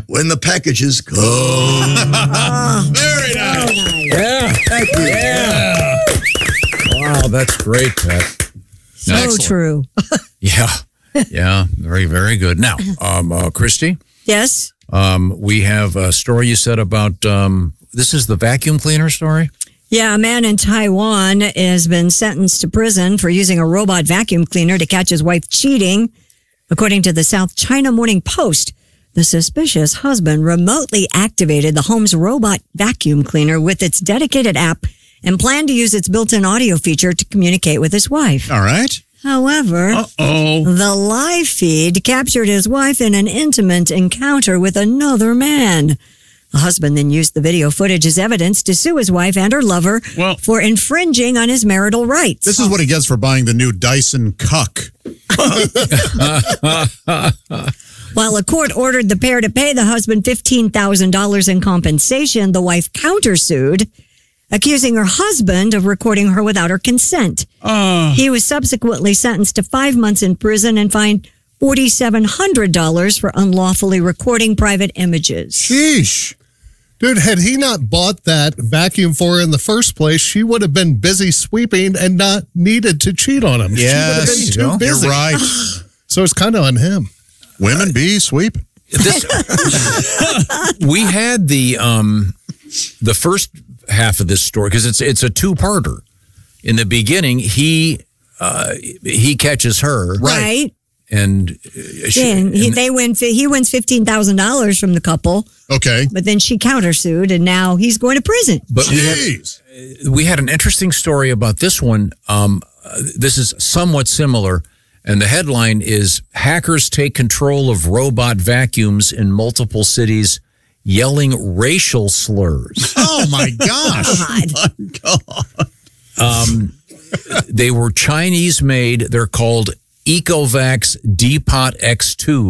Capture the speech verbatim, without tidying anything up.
when the packages come. Oh, Very nice. so nice. Yeah. Thank you. Yeah. Wow, that's great, Pat. So Excellent. true. Yeah. Yeah. Very, very good. Now, um, uh, Christy, Yes. um, we have a story you said about, um, this is the vacuum cleaner story? Yeah, a man in Taiwan has been sentenced to prison for using a robot vacuum cleaner to catch his wife cheating. According to the South China Morning Post, the suspicious husband remotely activated the home's robot vacuum cleaner with its dedicated app and planned to use its built-in audio feature to communicate with his wife. All right. However, Uh-oh. the live feed captured his wife in an intimate encounter with another man. The husband then used the video footage as evidence to sue his wife and her lover Well- for infringing on his marital rights. This is what he gets for buying the new Dyson Cuck. While a court ordered the pair to pay the husband fifteen thousand dollars in compensation, the wife countersued, accusing her husband of recording her without her consent. Uh, He was subsequently sentenced to five months in prison and fined four thousand seven hundred dollars for unlawfully recording private images. Sheesh. Dude, had he not bought that vacuum for her in the first place, she would have been busy sweeping and not needed to cheat on him. yes. She would have been too busy. You're right. So it's kind of on him. Women be sweep. This, we had the um, the first half of this story because it's it's a two-parter. In the beginning, he uh, he catches her, Right. and, uh, she, Yeah, and he, and- they win. He wins fifteen thousand dollars from the couple, Okay. but then she countersued, and now he's going to prison. but we had, Jeez. we had an interesting story about this one. Um, uh, this is somewhat similar, and the headline is "Hackers Take Control of Robot Vacuums in Multiple Cities, Yelling Racial Slurs." Oh, my gosh. God. Um, they were Chinese made. They're called Ecovacs Depot X two.